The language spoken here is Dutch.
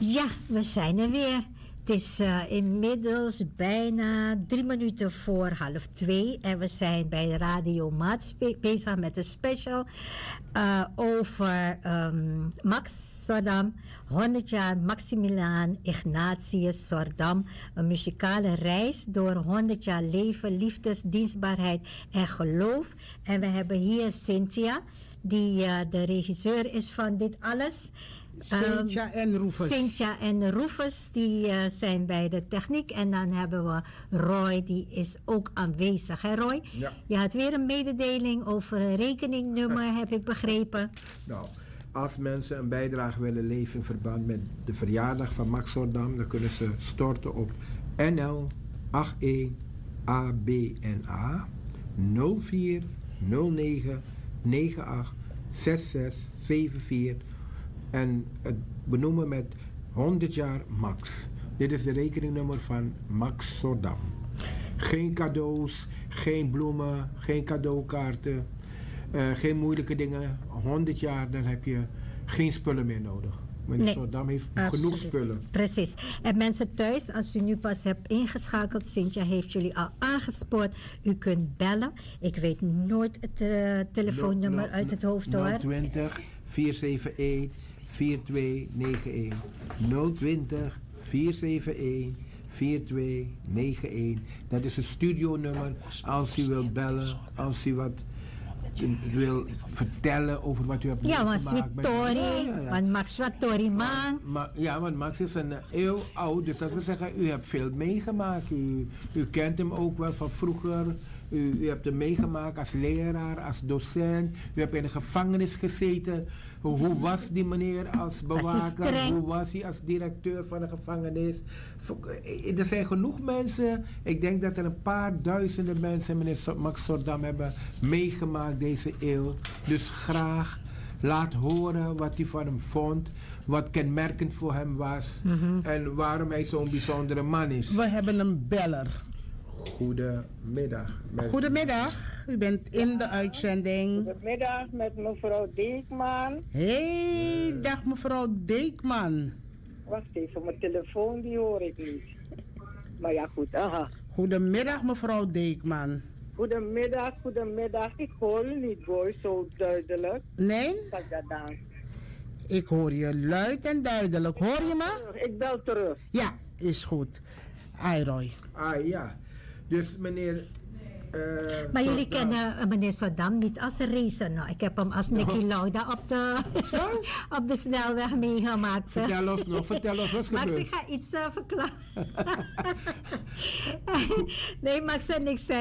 Ja, we zijn er weer. Het is inmiddels bijna 3 minuten voor 1:30 en we zijn bij Radio Maat bezig met een special over Max Sordam, 100 jaar Maximiliaan Ignatius Sordam. Een muzikale reis door 100 jaar leven, liefdesdienstbaarheid en geloof. En we hebben hier Cynthia, die de regisseur is van dit alles. Cynthia en Rufus. Cynthia en Rufus, die zijn bij de techniek. En dan hebben we Roy, die is ook aanwezig. Hè Roy? Ja. Je had weer een mededeling over een rekeningnummer, heb ik begrepen. Nou, als mensen een bijdrage willen leveren in verband met de verjaardag van Max Sordam, dan kunnen ze storten op NL 81 ABNA 04 09 98 66 74 en het benoemen met 100 jaar Max. Dit is de rekeningnummer van Max Sordam. Geen cadeaus, geen bloemen, geen cadeaukaarten, geen moeilijke dingen. 100 jaar, dan heb je geen spullen meer nodig. Meneer Sordam heeft genoeg spullen. Precies. En mensen thuis, als u nu pas hebt ingeschakeld, Cynthia heeft jullie al aangespoord. U kunt bellen. Ik weet nooit het telefoonnummer uit het hoofd hoor. 020 471 4291. 020 471 4291. Dat is het studionummer als u wilt bellen, als u wat wil vertellen over wat u hebt meegemaakt. Ja, maar Tori, want Max was Tori man. Ja, want Max is een eeuw oud, dus dat wil zeggen, u hebt veel meegemaakt. U kent hem ook wel van vroeger. U hebt hem meegemaakt als leraar, als docent. U hebt in de gevangenis gezeten. Hoe was die meneer als bewaker? Hoe was hij als directeur van de gevangenis? Er zijn genoeg mensen. Ik denk dat er een paar duizenden mensen meneer Max Sordam hebben meegemaakt deze eeuw. Dus graag laat horen wat u van hem vond. Wat kenmerkend voor hem was. En waarom hij zo'n bijzondere man is. We hebben een beller. Goedemiddag. Goedemiddag, u bent in de uitzending. Goedemiddag met mevrouw Deekman. Hey, dag mevrouw Deekman. Wacht even, mijn telefoon die hoor ik niet. Maar ja goed, aha. Goedemiddag mevrouw Deekman. Goedemiddag. Ik hoor u niet hoor, zo duidelijk. Nee? Wat dat dan? Ik hoor je luid en duidelijk. Hoor je me? Ik bel terug. Ja, is goed. Ai Roy. Ah ja, dus meneer... Maar jullie kennen meneer Sordam niet als racer. Nou, ik heb hem als Nicky Lauda op de snelweg meegemaakt. Vertel ons nog, wat Max, gebeurt. ik ga iets verklaren. Nee, Max en ik zijn